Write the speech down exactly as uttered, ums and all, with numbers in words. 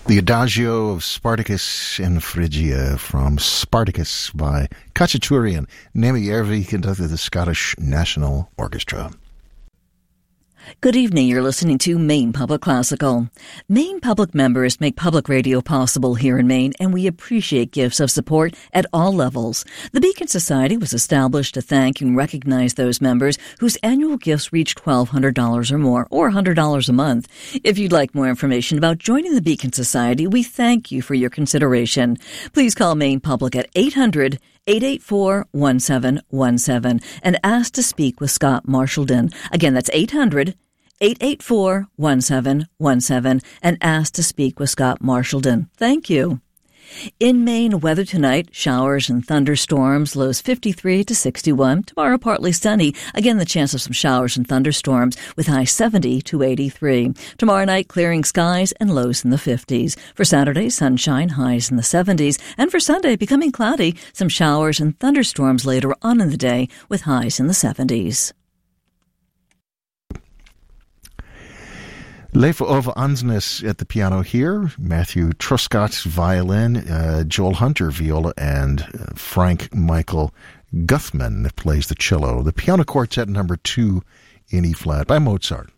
The Adagio of Spartacus and Phrygia from Spartacus by Khachaturian. Naimi Järvi conducted the Scottish National Orchestra. Good evening. You're listening to Maine Public Classical. Maine Public members make public radio possible here in Maine, and we appreciate gifts of support at all levels. The Beacon Society was established to thank and recognize those members whose annual gifts reach twelve hundred dollars or more, or one hundred dollars a month. If you'd like more information about joining the Beacon Society, we thank you for your consideration. Please call Maine Public at eight hundred, eight eight four, one seven one seven and ask to speak with Scott Marshallden. Again, that's eight hundred, eight eight four, one seven one seven and ask to speak with Scott Marshallden. Thank you. In Maine, weather tonight, showers and thunderstorms, lows fifty-three to sixty-one. Tomorrow, partly sunny. Again, the chance of some showers and thunderstorms with highs seventy to eighty-three. Tomorrow night, clearing skies and lows in the fifties. For Saturday, sunshine, highs in the seventies. And for Sunday, becoming cloudy, some showers and thunderstorms later on in the day with highs in the seventies. Leif Ove Ansnes at the piano here, Matthew Truscott violin, uh, Joel Hunter viola, and uh, Frank Michael Guthman plays the cello. The piano quartet number two in E-flat by Mozart.